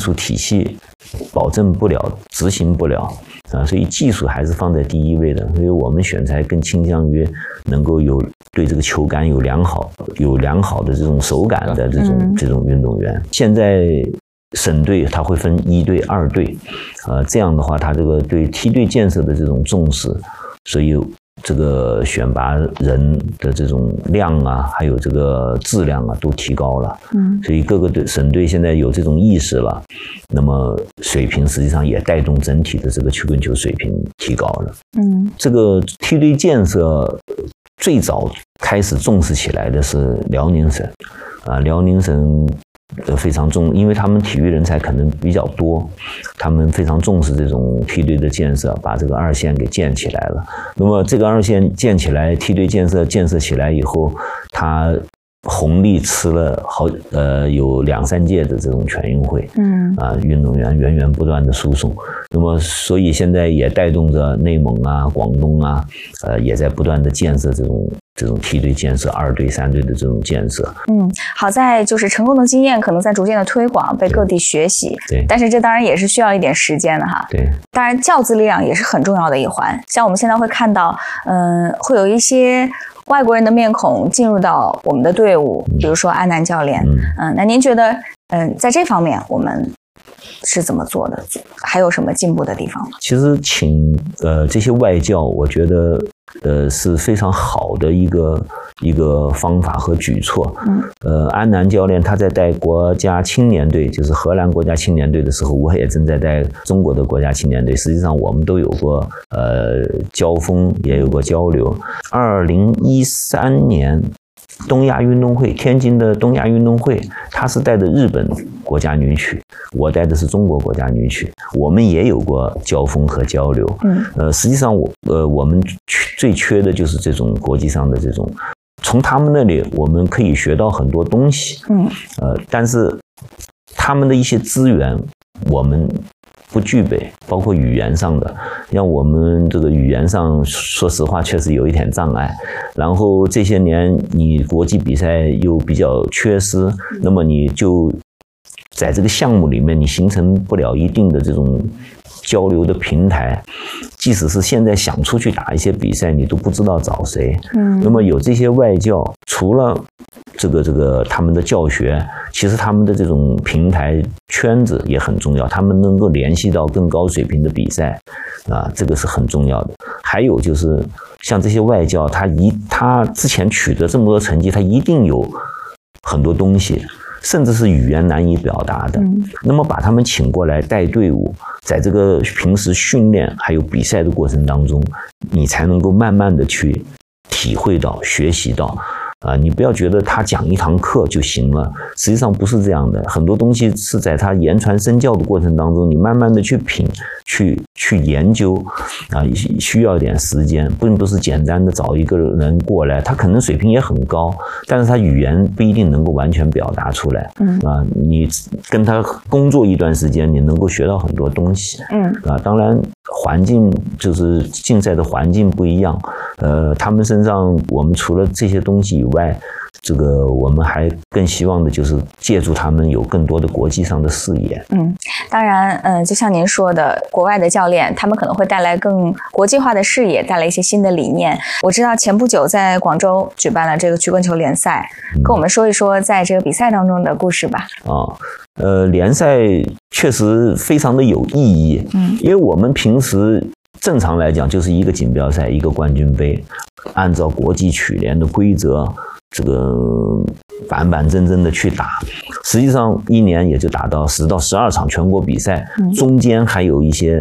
术体系保证不了、执行不了啊，所以技术还是放在第一位的。所以我们选材更倾向于能够对这个球感有良好的这种手感的这种运动员。现在省队它会分1队、2队，这样的话，它这个对梯队建设的这种重视，所以这个选拔人的这种量啊，还有这个质量啊，都提高了。所以各个省队现在有这种意识了，那么水平实际上也带动整体的这个曲棍球水平提高了。这个梯队建设最早开始重视起来的是辽宁省啊，辽宁省非常重，因为他们体育人才可能比较多，他们非常重视这种梯队的建设，把这个2线给建起来了。那么这个2线建起来，梯队建设起来以后，它红利吃了有2、3届的这种全运会，运动员源源不断的输送。那么所以现在也带动着内蒙啊、广东啊，也在不断的建设这种梯队建设、2队、3队的这种建设。 好在就是成功的经验可能在逐渐的推广，被各地学习。 对， 但是这当然也是需要一点时间的哈。 对， 当然教资力量也是很重要的一环。像我们现在会看到，会有一些外国人的面孔进入到我们的队伍，比如说安南教练。那您觉得，在这方面我们是怎么做的？还有什么进步的地方吗？ 其实请这些外教，我觉得是非常好的一个方法和举措。安南教练他在带国家青年队，就是荷兰国家青年队的时候，我也正在带中国的国家青年队。实际上我们都有过交锋，也有过交流。2013年东亚运动会，天津的东亚运动会，他是带的日本国家女曲，我带的是中国国家女曲，我们也有过交锋和交流。实际上我们最缺的就是这种国际上的这种，从他们那里我们可以学到很多东西。但是他们的一些资源我们不具备，包括语言上的，像我们这个语言上，说实话确实有一点障碍。然后这些年你国际比赛又比较缺失，那么你就在这个项目里面，你形成不了一定的这种交流的平台。即使是现在想出去打一些比赛，你都不知道找谁。那么有这些外教，除了这个他们的教学，其实他们的这种平台圈子也很重要，他们能够联系到更高水平的比赛啊，这个是很重要的。还有就是像这些外教，他之前取得这么多成绩，他一定有很多东西，甚至是语言难以表达的。那么把他们请过来带队伍，在这个平时训练还有比赛的过程当中，你才能够慢慢的去体会到、学习到。你不要觉得他讲一堂课就行了，实际上不是这样的，很多东西是在他言传身教的过程当中，你慢慢的去品、去研究，需要一点时间，并不是简单的找一个人过来，他可能水平也很高，但是他语言不一定能够完全表达出来。你跟他工作一段时间，你能够学到很多东西。当然环境就是竞赛的环境不一样，他们身上我们除了这些东西以外，这个我们还更希望的就是借助他们有更多的国际上的视野。 当然，就像您说的，国外的教练他们可能会带来更国际化的视野，带来一些新的理念。我知道前不久在广州举办了这个曲棍球联赛，跟我们说一说在这个比赛当中的故事吧。 联赛确实非常的有意义。因为我们平时正常来讲就是一个锦标赛，一个冠军杯，按照国际曲联的规则，这个板板正正的去打，实际上一年也就打到10到12场全国比赛，中间还有一些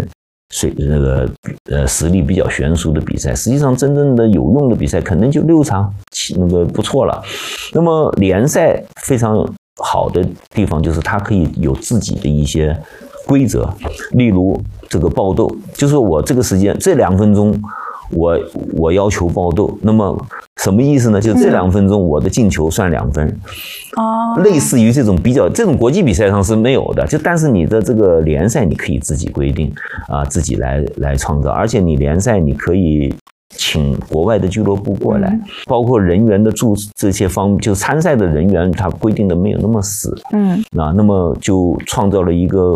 实力比较悬殊的比赛，实际上真正的有用的比赛可能就6场，不错了。那么联赛非常好的地方就是它可以有自己的一些规则，例如这个爆斗，就是我这个时间这2分钟我要求爆斗，那么什么意思呢？就是这2分钟我的进球算2分。类似于这种国际比赛上是没有的，但是你的这个联赛你可以自己规定自己来创造，而且你联赛你可以请国外的俱乐部过来，包括人员的这些就是参赛的人员，他规定的没有那么死。那么就创造了一个